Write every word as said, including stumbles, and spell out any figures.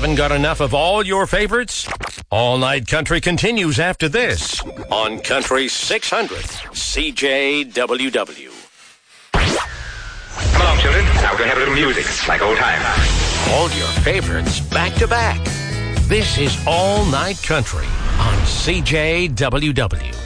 Haven't got enough of all your favorites? All Night Country continues after this on Country six hundred C J W W. Come along, children. Now we're going to have a little music, like old times. All your favorites back to back. This is All Night Country on C J W W.